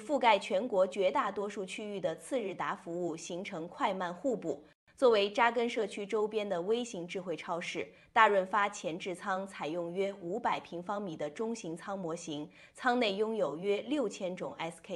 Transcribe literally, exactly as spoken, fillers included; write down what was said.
覆盖全国绝大多数区域的次日达服务形成快慢互补。作为扎根社区周边的微型智慧超市，大润发前置仓采用约五百平方米的中型仓模型，仓内拥有约六千种 S K